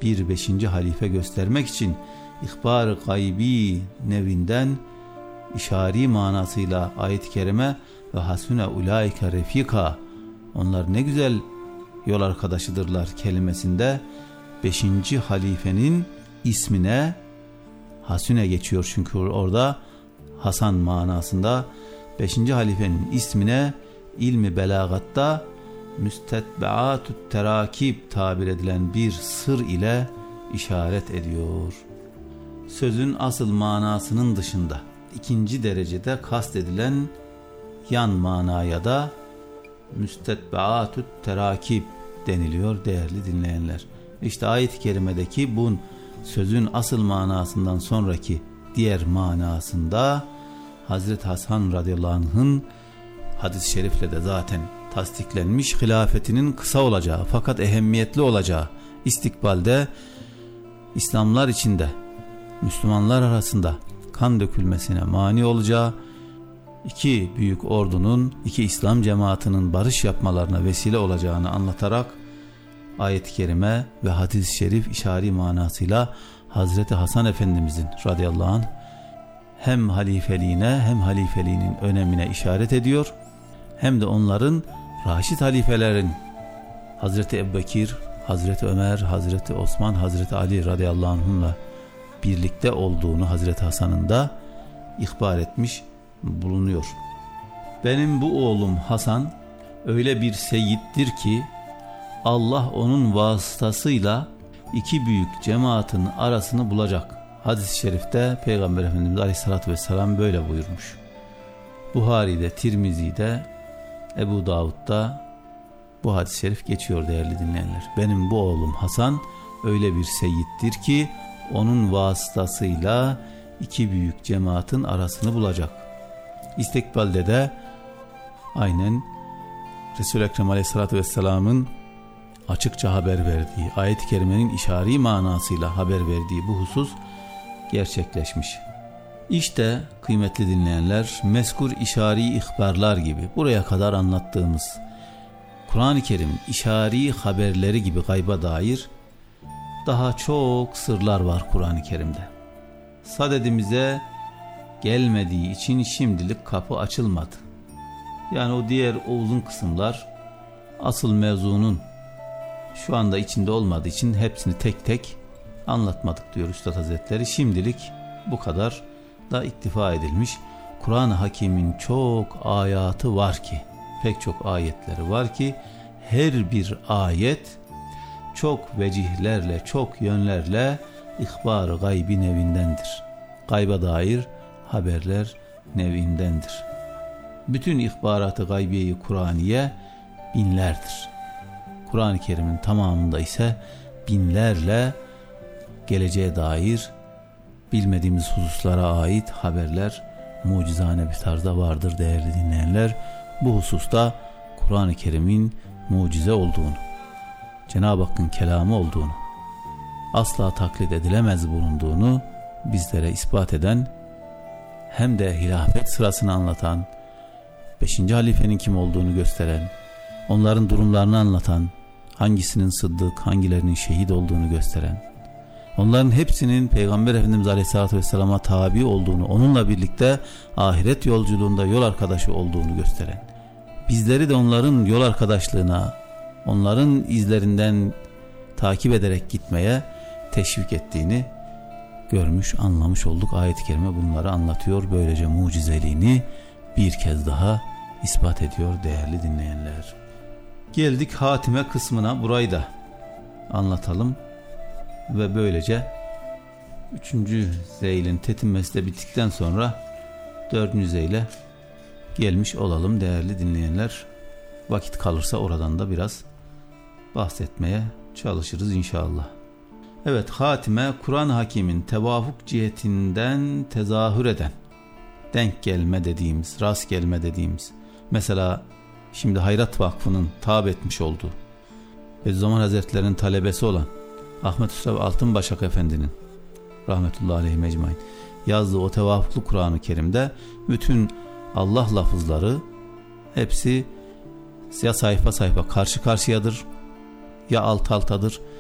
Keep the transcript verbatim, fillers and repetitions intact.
bir beşinci halife göstermek için ihbar-ı gaybi nevinden işari manasıyla ayet-i kerime ve hasune ulaike refika, onlar ne güzel yol arkadaşıdırlar kelimesinde beşinci halifenin ismine hasune geçiyor. Çünkü orada Hasan manasında beşinci halifenin ismine ilmi belagatta müstetbeatut terakib tabir edilen bir sır ile işaret ediyor. Sözün asıl manasının dışında ikinci derecede kastedilen yan manaya da müstetbeatut terakib deniliyor değerli dinleyenler. İşte ayet-i kerimedeki bu sözün asıl manasından sonraki diğer manasında Hazreti Hasan radıyallahu anh'ın hadis-i şerifle de zaten tasdiklenmiş hilafetinin kısa olacağı fakat ehemmiyetli olacağı, istikbalde İslamlar içinde Müslümanlar arasında kan dökülmesine mani olacağı, iki büyük ordunun, iki İslam cemaatinin barış yapmalarına vesile olacağını anlatarak ayet-i kerime ve hadis-i şerif işari manasıyla Hazreti Hasan Efendimizin radıyallahu anh hem halifeliğine hem halifeliğinin önemine işaret ediyor, hem de onların Raşid halifelerin Hazreti Ebubekir, Hazreti Ömer, Hazreti Osman, Hazreti Ali radıyallahu anh'la birlikte olduğunu Hazreti Hasan'ın da ihbar etmiş bulunuyor. Benim bu oğlum Hasan öyle bir seyyittir ki Allah onun vasıtasıyla iki büyük cemaatin arasını bulacak. Hadis-i şerifte Peygamber Efendimiz Aleyhisselatü Vesselam böyle buyurmuş. Buhari'de, Tirmizi'de, Ebu Davud'da bu hadis-i şerif geçiyor değerli dinleyenler. Benim bu oğlum Hasan öyle bir seyyittir ki onun vasıtasıyla iki büyük cemaatin arasını bulacak. İstikbalde de aynen Resul-i Ekrem Aleyhisselatü Vesselam'ın açıkça haber verdiği, ayet-i kerimenin işari manasıyla haber verdiği bu husus gerçekleşmiş. İşte kıymetli dinleyenler, mezkur işari ihbarlar gibi buraya kadar anlattığımız Kur'an-ı Kerim'in işari haberleri gibi gayba dair daha çok sırlar var Kur'an-ı Kerim'de. Sadedimize gelmediği için şimdilik kapı açılmadı. Yani o diğer o uzun kısımlar asıl mevzunun şu anda içinde olmadığı için hepsini tek tek anlatmadık diyor Üstad Hazretleri. Şimdilik bu kadar da iktifa edilmiş. Kur'an-ı Hakim'in çok ayatı var ki, pek çok ayetleri var ki her bir ayet çok vecihlerle, çok yönlerle ihbar-ı gaybi nevindendir. Gayba dair haberler nevindendir. Bütün ihbarat-ı gaybiye-i Kur'aniye binlerdir. Kur'an-ı Kerim'in tamamında ise binlerle geleceğe dair bilmediğimiz hususlara ait haberler mucizane bir tarzda vardır değerli dinleyenler. Bu hususta Kur'an-ı Kerim'in mucize olduğunu, Cenab-ı Hakk'ın kelamı olduğunu, asla taklit edilemez bulunduğunu bizlere ispat eden, hem de hilafet sırasını anlatan, beşinci halifenin kim olduğunu gösteren, onların durumlarını anlatan, hangisinin sıddık, hangilerinin şehit olduğunu gösteren, onların hepsinin Peygamber Efendimiz Aleyhisselatü Vesselam'a tabi olduğunu, onunla birlikte ahiret yolculuğunda yol arkadaşı olduğunu gösteren, bizleri de onların yol arkadaşlığına, onların izlerinden takip ederek gitmeye teşvik ettiğini görmüş, anlamış olduk. Ayet-i kerime bunları anlatıyor. Böylece mucizeliğini bir kez daha ispat ediyor değerli dinleyenler. Geldik hatime kısmına, burayı da anlatalım ve böylece üçüncü zeylin tetinmesi de bittikten sonra dördüncü zeyle gelmiş olalım değerli dinleyenler. Vakit kalırsa oradan da biraz bahsetmeye çalışırız inşallah. Evet, hatime Kur'an-ı Hakim'in tevafuk cihetinden tezahür eden, denk gelme dediğimiz, rast gelme dediğimiz, mesela şimdi Hayrat Vakfı'nın tab etmiş olduğu, Bediüzzaman Hazretleri'nin talebesi olan Ahmet Hüsrev Altınbaşak Efendi'nin rahmetullahi aleyhi mecmain yazdığı o tevafuklu Kur'an-ı Kerim'de bütün Allah lafızları hepsi ya sayfa sayfa karşı karşıyadır, ya alt altadır,